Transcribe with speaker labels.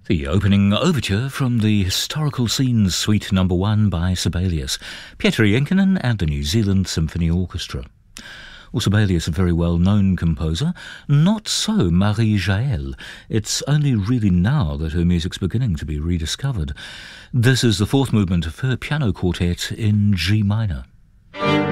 Speaker 1: The opening overture from the Historical Scenes Suite No. 1 by Sibelius, Pietari Inkinen and the New Zealand Symphony Orchestra. Well, Sibelius, a very well-known composer, not so Marie-Jaël. It's only really now that her music's beginning to be rediscovered. This is the fourth movement of her piano quartet in G minor.